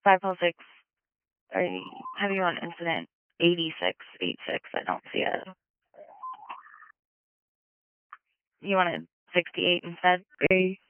506, have you on incident 8686? I don't see it. You wanted 68 instead?